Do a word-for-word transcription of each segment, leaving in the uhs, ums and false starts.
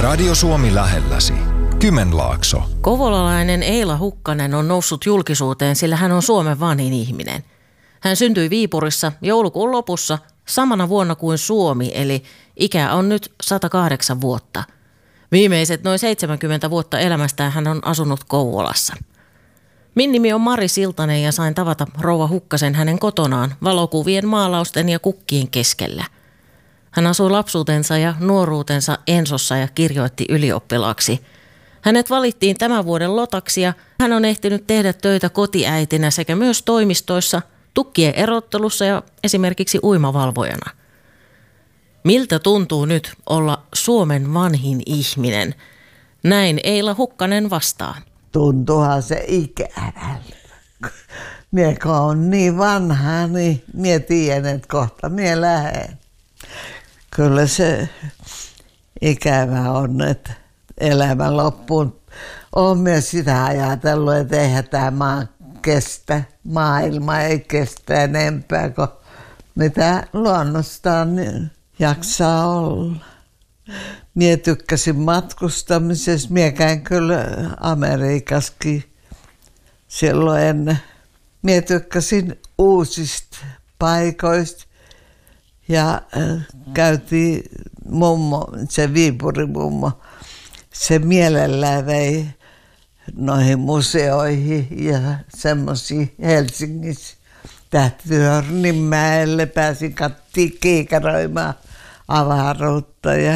Radio Suomi lähelläsi. Kymenlaakso. Kouvolalainen Eila Hukkanen on noussut julkisuuteen, sillä hän on Suomen vanhin ihminen. Hän syntyi Viipurissa joulukuun lopussa samana vuonna kuin Suomi, eli ikä on nyt sata kahdeksan vuotta. Viimeiset noin seitsemänkymmentä vuotta elämästään hän on asunut Kouvolassa. Min nimi on Mari Siltanen ja sain tavata rouva Hukkasen hänen kotonaan valokuvien, maalausten ja kukkien keskellä. Hän asui lapsuutensa ja nuoruutensa Ensossa ja kirjoitti ylioppilaaksi. Hänet valittiin tämän vuoden lotaksi ja hän on ehtinyt tehdä töitä kotiäitinä sekä myös toimistoissa, tukkien erottelussa ja esimerkiksi uimavalvojana. Miltä tuntuu nyt olla Suomen vanhin ihminen? Näin Eila Hukkanen vastaa. Tuntuuhan se ikävältä. Mie kun on niin vanha, niin mie tiedän, että kohta mie lähden. Kyllä se ikävä on, että elämä loppuun. Olen myös sitä ajatellut, että eihän tämä maa kestä. Maailma ei kestä enempää kuin mitä luonnostaan niin jaksaa olla. Mie tykkäsin matkustamisesta. Mie käyn kyllä Amerikassakin silloin ennen. Mie tykkäsin uusista paikoista. Ja äh, käytiin mummo, se Viipurin mummo, se mielellään vei noihin museoihin ja semmoisiin Helsingissä. Tähtihörninmäelle pääsin kattiin kiikaroimaan avaruutta ja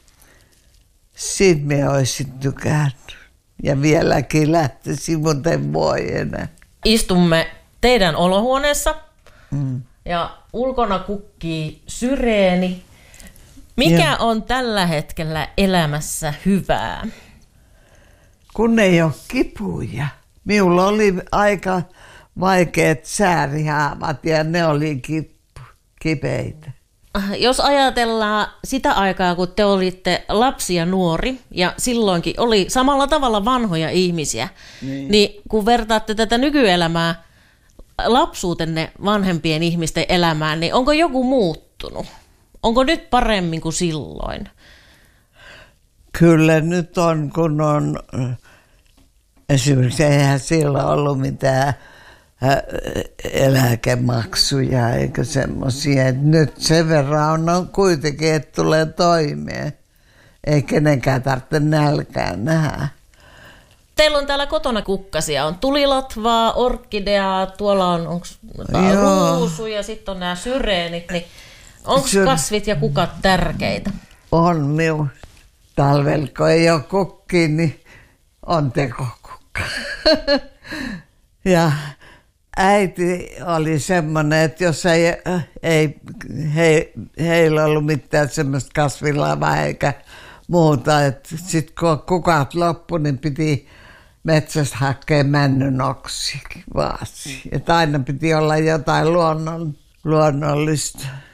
siitä minä olisin tykännyt. Ja vieläkin lähtisin, mutta en voi enää. Istumme teidän olohuoneessa. Mm. Ja ulkona kukkii syreeni. Mikä ja. on tällä hetkellä elämässä hyvää? Kun ei ole kipuja. Minulla oli aika vaikeat säärihaavat ja ne oli kip- kipeitä. Jos ajatellaan sitä aikaa, kun te olitte lapsi ja nuori, ja silloinkin oli samalla tavalla vanhoja ihmisiä, niin, niin kun vertaatte tätä nykyelämää lapsuutenne vanhempien ihmisten elämään, niin onko joku muuttunut? Onko nyt paremmin kuin silloin? Kyllä nyt on, kun on, esimerkiksi eihän silloin ollut mitään eläkemaksuja eikä semmoisia. Nyt sen verran on kuitenkin, että tulee toimeen. Ei kenenkään tarvitse nälkään nähdä. Teillä on täällä kotona kukkasia. On tulilatvaa, orkideaa, tuolla on onks, ruusu ja sitten on nämä syreenit. Niin onko Syr... kasvit ja kukat tärkeitä? On minun. Talvella kun ei ole kukkia, niin on tekokukka. Ja äiti oli semmoinen, että jos ei, ei he, heillä ollut mitään semmoista kasvilavaa eikä muuta, että sitten kun kukat loppui, niin piti metsästä hakea männyn oksiakin vaasi. Että aina piti olla jotain luonnon, luonnollista.